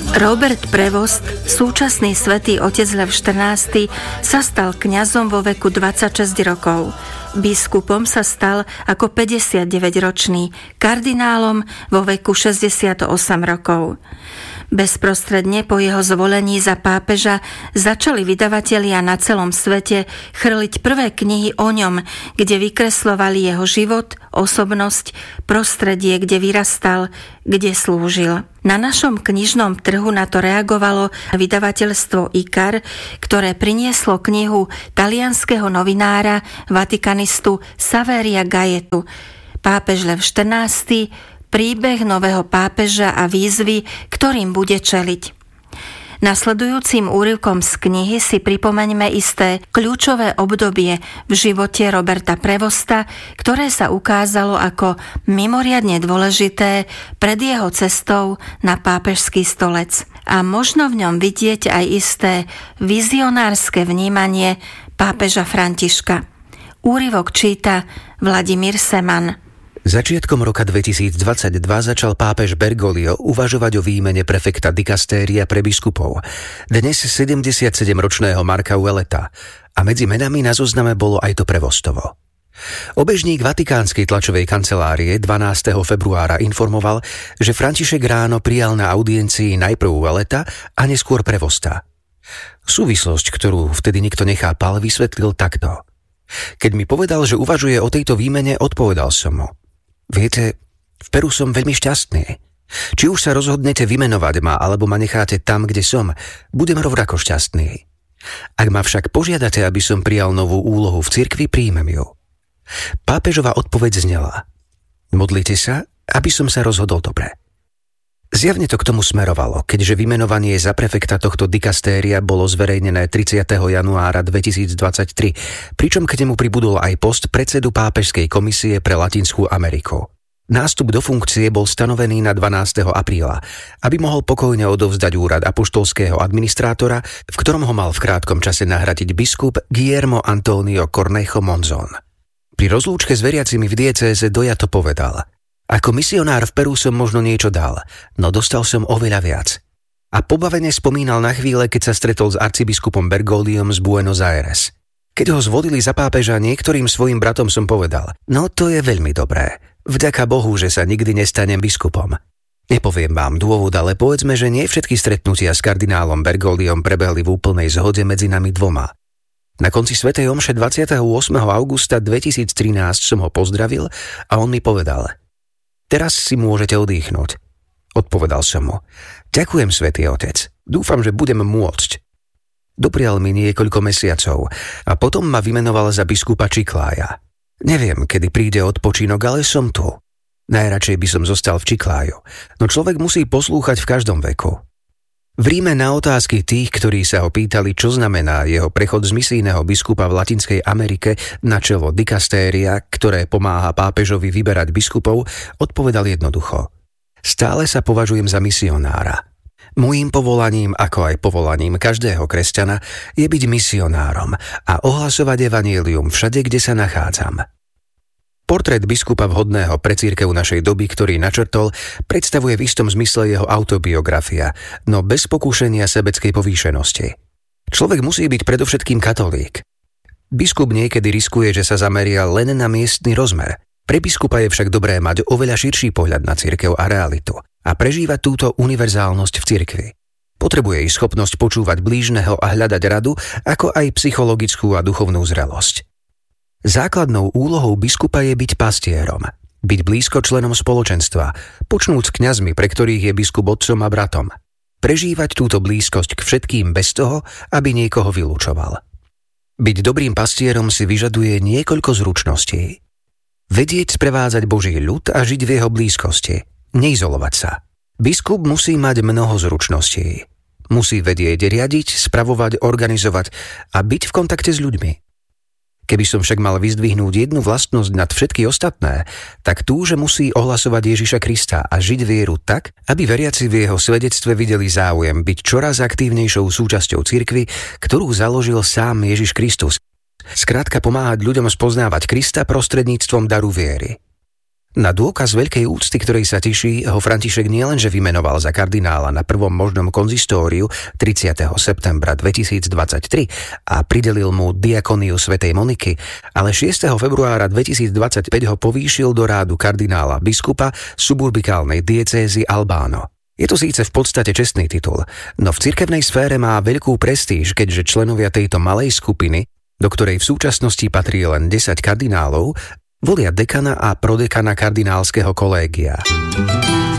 Robert Prevost, súčasný svätý otec Lev XIV, sa stal kňazom vo veku 26 rokov. Biskupom sa stal ako 59-ročný, kardinálom vo veku 68 rokov. Bezprostredne po jeho zvolení za pápeža začali vydavatelia na celom svete chrliť prvé knihy o ňom, kde vykreslovali jeho život, osobnosť, prostredie, kde vyrastal, kde slúžil. Na našom knižnom trhu na to reagovalo vydavateľstvo ICAR, ktoré prinieslo knihu talianskeho novinára, vatikanistu Saveria Gaetu, Pápež Lev XIV, príbeh nového pápeža a výzvy, ktorým bude čeliť. Nasledujúcim úryvkom z knihy si pripomeňme isté kľúčové obdobie v živote Roberta Prevosta, ktoré sa ukázalo ako mimoriadne dôležité pred jeho cestou na pápežský stolec. A možno v ňom vidieť aj isté vizionárske vnímanie pápeža Františka. Úryvok číta Vladimír Seman. Začiatkom roka 2022 začal pápež Bergoglio uvažovať o výmene prefekta dikastéria pre biskupov, dnes 77-ročného Marka Ouelleta, a medzi menami na zozname bolo aj to Prevostovo. Obežník vatikánskej tlačovej kancelárie 12. februára informoval, že František ráno prijal na audiencii najprv Ouelleta a neskôr Prevosta. Súvislosť, ktorú vtedy nikto nechápal, vysvetlil takto. Keď mi povedal, že uvažuje o tejto výmene, odpovedal som mu: Viete, v Peru som veľmi šťastný. Či už sa rozhodnete vymenovať ma, alebo ma necháte tam, kde som, budem rovnako šťastný. Ak ma však požiadate, aby som prijal novú úlohu v cirkvi, príjmem ju. Pápežova odpoveď znela: Modlite sa, aby som sa rozhodol dobre. Zjavne to k tomu smerovalo, keďže vymenovanie za prefekta tohto dikastéria bolo zverejnené 30. januára 2023, pričom k nemu pribudol aj post predsedu Pápežskej komisie pre Latinskú Ameriku. Nástup do funkcie bol stanovený na 12. apríla, aby mohol pokojne odovzdať úrad apoštolského administrátora, v ktorom ho mal v krátkom čase nahradiť biskup Guillermo Antonio Cornejo Monzón. Pri rozlúčke s veriacimi v diecéze dojato povedal: Ako misionár v Peru som možno niečo dal, no dostal som oveľa viac. A pobavene spomínal na chvíle, keď sa stretol s arcibiskupom Bergogliom z Buenos Aires. Keď ho zvolili za pápeža, niektorým svojim bratom som povedal: No to je veľmi dobré. Vďaka Bohu, že sa nikdy nestanem biskupom. Nepoviem vám dôvod, ale povedzme, že nie všetky stretnutia s kardinálom Bergogliom prebehli v úplnej zhode medzi nami dvoma. Na konci svätej omše 28. augusta 2013 som ho pozdravil a on mi povedal: Teraz si môžete odýchnuť. Odpovedal som mu: Ďakujem, svätý otec. Dúfam, že budem môcť. Doprial mi niekoľko mesiacov a potom ma vymenoval za biskupa Chiclaja. Neviem, kedy príde odpočinok, ale som tu. Najradšej by som zostal v Chiclayo, no človek musí poslúchať v každom veku. V Ríme na otázky tých, ktorí sa ho pýtali, čo znamená jeho prechod z misijného biskupa v Latinskej Amerike na čelo dikastéria, ktoré pomáha pápežovi vyberať biskupov, odpovedal jednoducho: Stále sa považujem za misionára. Mojím povolaním, ako aj povolaním každého kresťana, je byť misionárom a ohlasovať evanjelium všade, kde sa nachádzam. Portrét biskupa vhodného pre cirkev našej doby, ktorý načrtol, predstavuje v istom zmysle jeho autobiografia, no bez pokúšenia sebeckej povýšenosti. Človek musí byť predovšetkým katolík. Biskup niekedy riskuje, že sa zameria len na miestny rozmer. Pre biskupa je však dobré mať oveľa širší pohľad na cirkev a realitu a prežívať túto univerzálnosť v cirkvi. Potrebuje i schopnosť počúvať blížneho a hľadať radu, ako aj psychologickú a duchovnú zrelosť. Základnou úlohou biskupa je byť pastierom, byť blízko členom spoločenstva, počnúc s kňazmi, pre ktorých je biskup otcom a bratom. Prežívať túto blízkosť k všetkým bez toho, aby niekoho vylúčoval. Byť dobrým pastierom si vyžaduje niekoľko zručností. Vedieť sprevádzať Boží ľud a žiť v jeho blízkosti, neizolovať sa. Biskup musí mať mnoho zručností. Musí vedieť riadiť, spravovať, organizovať a byť v kontakte s ľuďmi. Keby som však mal vyzdvihnúť jednu vlastnosť nad všetky ostatné, tak tú, že musí ohlasovať Ježiša Krista a žiť vieru tak, aby veriaci v jeho svedectve videli záujem byť čoraz aktívnejšou súčasťou cirkvi, ktorú založil sám Ježiš Kristus. Skrátka pomáhať ľuďom spoznávať Krista prostredníctvom daru viery. Na dôkaz veľkej úcty, ktorej sa teší, ho František nielenže vymenoval za kardinála na prvom možnom konzistóriu 30. septembra 2023 a pridelil mu diakoniu svätej Moniky, ale 6. februára 2025 ho povýšil do rádu kardinála biskupa suburbikálnej diecézy Albano. Je to síce v podstate čestný titul, no v cirkevnej sfére má veľkú prestíž, keďže členovia tejto malej skupiny, do ktorej v súčasnosti patrí len 10 kardinálov, volia dekana a prodekana kardinálskeho kolégia.